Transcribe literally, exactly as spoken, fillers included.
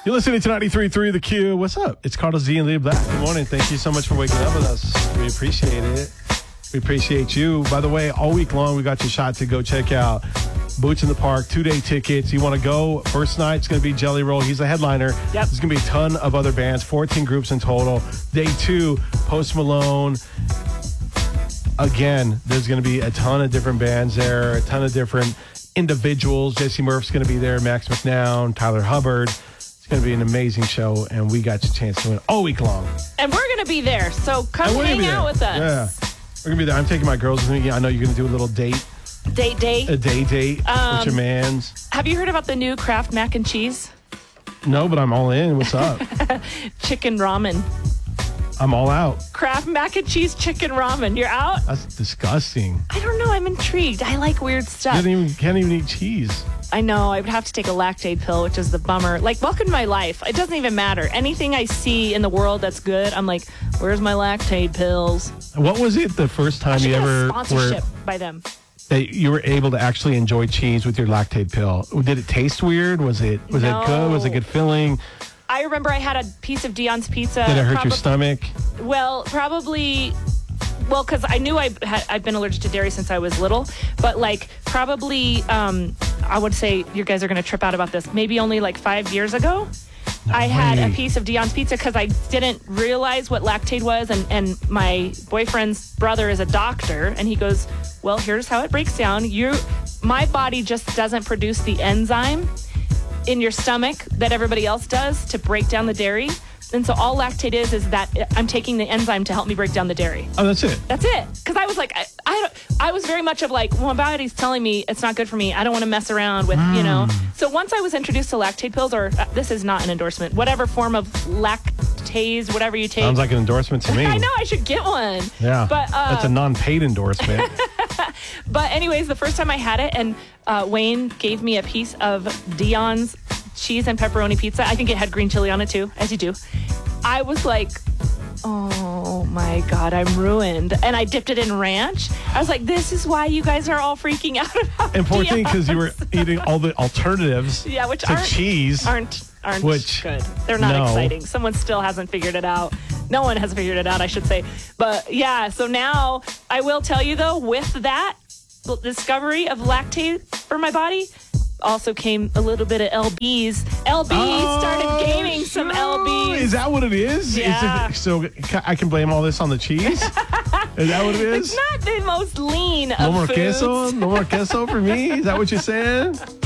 You're listening to ninety-three point three The Q. What's up? It's Carlos Z and Leah Black. Good morning. Thank you so much for waking up with us. We appreciate it. We appreciate you. By the way, all week long, we got your shot to go check out Boots in the Park, two-day tickets. You want to go? First night, it's going to be Jelly Roll. He's the headliner. Yep. There's going to be a ton of other bands, fourteen groups in total. Day two, Post Malone. Again, there's going to be a ton of different bands there, a ton of different individuals. Jesse Murph's going to be there, Max McNown, Tyler Hubbard. It's going to be an amazing show, and we got your chance to win all week long. And we're going to be there, so come hang out with us. Yeah, we're going to be there. I'm taking my girls with me. I know you're going to do a little date. Date date? A day date um, with your mans. Have you heard about the new Kraft mac and cheese? No, but I'm all in. What's up? Chicken ramen. I'm all out. Kraft mac and cheese chicken ramen. You're out? That's disgusting. I don't know. I'm intrigued. I like weird stuff. You can't even, can't even eat cheese. I know. I would have to take a lactate pill, which is the bummer. Like, welcome to my life. It doesn't even matter. Anything I see in the world that's good, I'm like, where's my lactate pills? What was it the first time you ever sponsorship were, by them? That you were able to actually enjoy cheese with your lactate pill? Did it taste weird? Was it was no. it good? Was it good filling? I remember I had a piece of Dion's pizza. Did it hurt probably, your stomach? Well, probably. Well, because I knew I had, I've been allergic to dairy since I was little, but like probably, um, I would say you guys are going to trip out about this. Maybe only like five years ago, no I way. had a piece of Dion's pizza because I didn't realize what lactate was, and and my boyfriend's brother is a doctor, and he goes, "Well, here's how it breaks down. You, my body just doesn't produce the enzyme in your stomach that everybody else does to break down the dairy." And so all lactate is, is that I'm taking the enzyme to help me break down the dairy. Oh, that's it? That's it. Because I was like, I, I, I was very much of like, well, my body's telling me it's not good for me. I don't want to mess around with, mm. you know. So once I was introduced to lactate pills, or uh, this is not an endorsement, whatever form of lactase, whatever you take. Sounds like an endorsement to me. I know, I should get one. Yeah, but uh, that's a non-paid endorsement. But anyways, the first time I had it, and uh, Wayne gave me a piece of Dion's cheese and pepperoni pizza. I think it had green chili on it too, as you do. I was like, oh my God, I'm ruined. And I dipped it in ranch. I was like, this is why you guys are all freaking out about And poor thing, because you were eating all the alternatives yeah, which to aren't, cheese. Aren't, aren't which, good. They're not no. exciting. Someone still hasn't figured it out. No one has figured it out, I should say. But yeah, so now I will tell you though, with that discovery of lactate for my body, also came a little bit of L Bs. L Bs oh, started gaining some L Bs. Is that what it is? Yeah. Is it, so I can blame all this on the cheese? Is that what it is? It's not the most lean no of more foods. queso? No more queso for me? Is that what you're saying?